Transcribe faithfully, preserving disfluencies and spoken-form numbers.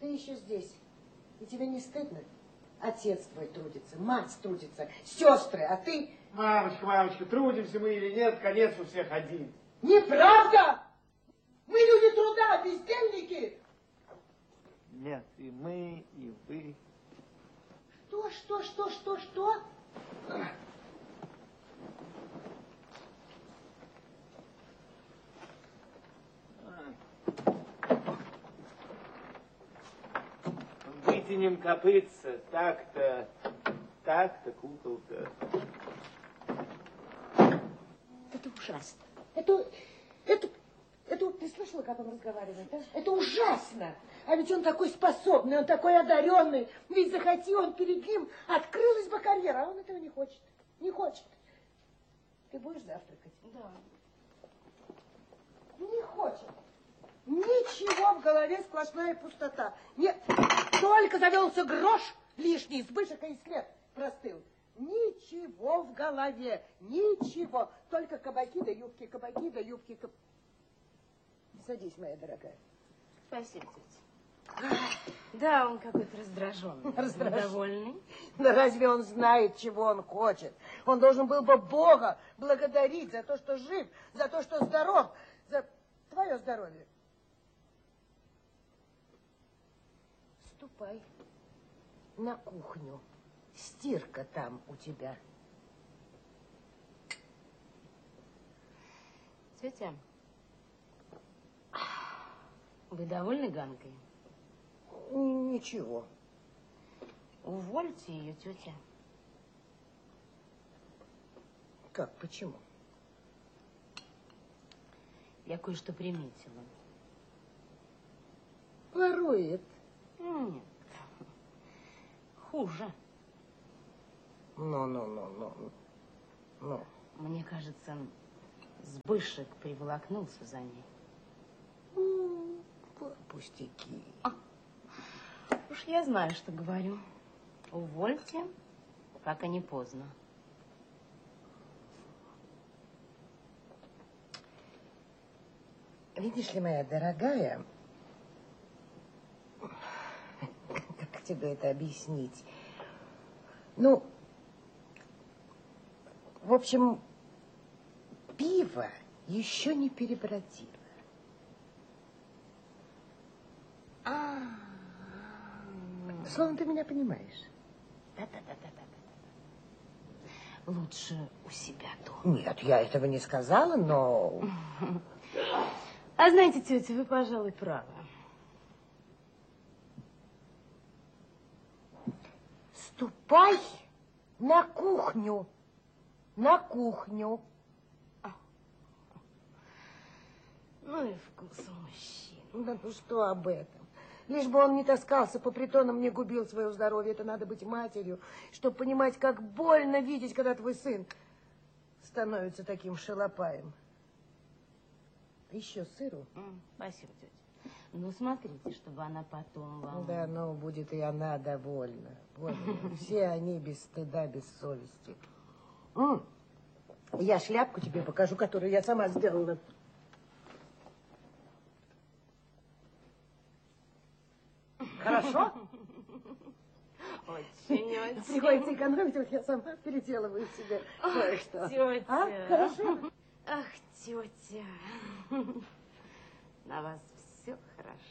еще здесь. И тебе не стыдно? Отец твой трудится, мать трудится, сестры, а ты... Мамочка, мамочка, трудимся мы или нет, конец у всех один. Неправда! Мы люди труда, бездельники! Нет, и мы, и вы. Что, что, что, что, что? Вытянем копытца, так-то, так-то, куколка. Это ужасно. Это, это, это, ты слышала, как он разговаривает, а? Это ужасно. А ведь он такой способный, он такой одаренный. Ведь захоти он перед ним, открылась бы карьера, а он этого не хочет. Не хочет. Ты будешь завтракать? Да. Не хочет. Ничего в голове, сплошная пустота. Нет, только завелся грош лишний, сбышек и след простыл. Ничего в голове, ничего. Только кабаки да юбки, кабаки да юбки. Каб... Садись, моя дорогая. Спасибо, тетя. Да, он какой-то раздраженный, Раздраженный. недовольный. Да разве он знает, чего он хочет? Он должен был бы Бога благодарить за то, что жив, за то, что здоров, за твое здоровье. Ступай на кухню. Стирка там у тебя. Тетя, вы довольны Ганкой? Ничего. Увольте ее, тетя. Как, почему? Я кое-что приметила. Ворует. Нет. Хуже. Ну, ну, ну, ну, ну. Мне кажется, Сбышек приволокнулся за ней. Ну, пустяки. А, уж я знаю, что говорю. Увольте, пока не поздно. Видишь ли, моя дорогая, как тебе это объяснить? Ну, в общем, пиво еще не перебродило. А, Словом, ты меня понимаешь. да-да-да-да-да. Лучше у себя дома. Нет, я этого не сказала, но... А знаете, тетя, вы, пожалуй, правы. Ступай на кухню. На кухню. Ну и вкус у мужчин. Да ну что об этом? Лишь бы он не таскался по притонам, не губил свое здоровье. Это надо быть матерью, чтобы понимать, как больно видеть, когда твой сын становится таким шалопаем. Еще сыру? М, Спасибо, тетя. Ну, смотрите, чтобы она потом вам... Да, ну, будет и она довольна. Вот, все они без стыда, без совести. М, Я шляпку тебе покажу, которую я сама сделала. Хорошо? Очень, очень. Приходится экономить, вот я сама переделываю себе кое-что. Тетя. А? Хорошо? Ах, тетя. На вас все хорошо.